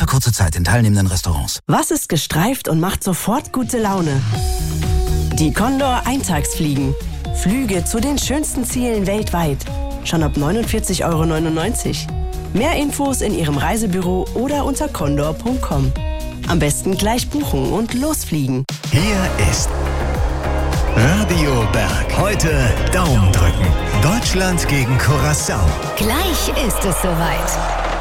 für kurze Zeit in teilnehmenden Restaurants. Was ist gestreift und macht sofort gute Laune? Die Condor Eintagsfliegen. Flüge zu den schönsten Zielen weltweit. Schon ab 49,99 €. Mehr Infos in Ihrem Reisebüro oder unter condor.com. Am besten gleich buchen und losfliegen. Hier ist Radio Berg. Heute Daumen drücken. Deutschland gegen Curaçao. Gleich ist es soweit.